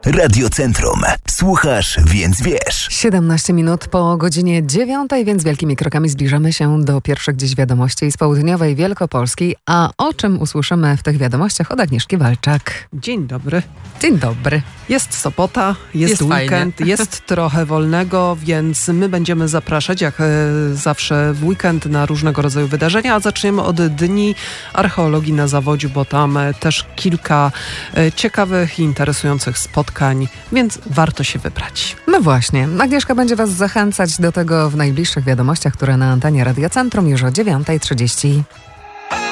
Radiocentrum. Słuchasz, więc wiesz. 17 minut po godzinie 9, więc wielkimi krokami zbliżamy się do pierwszych dziś wiadomości z południowej Wielkopolski. A o czym usłyszymy w tych wiadomościach od Agnieszki Walczak. Dzień dobry. Dzień dobry. Jest sobota, jest weekend, fajnie. Jest trochę wolnego, więc my będziemy zapraszać jak zawsze w weekend na różnego rodzaju wydarzenia, a zaczniemy od Dni Archeologii na Zawodziu, bo tam też kilka ciekawych i interesujących spotkań, więc warto się wybrać. No właśnie, Agnieszka będzie Was zachęcać do tego w najbliższych wiadomościach, które na antenie Radiocentrum już o 9:30.